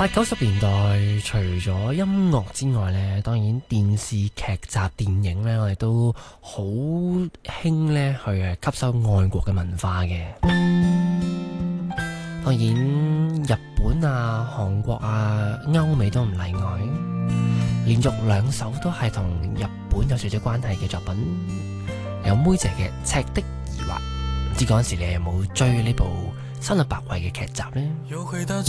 80、90年代除咗音樂之外呢，當然電視劇集、電影呢，我哋都好興呢去吸收外國嘅文化嘅。當然日本啊、韓國啊、歐美都唔例外。連續2首都係同日本有少少關係嘅作品，有妹姐嘅《赤的疑惑》，唔知嗰陣時你有冇追呢部生律百惠嘅劇集呢？ 又回到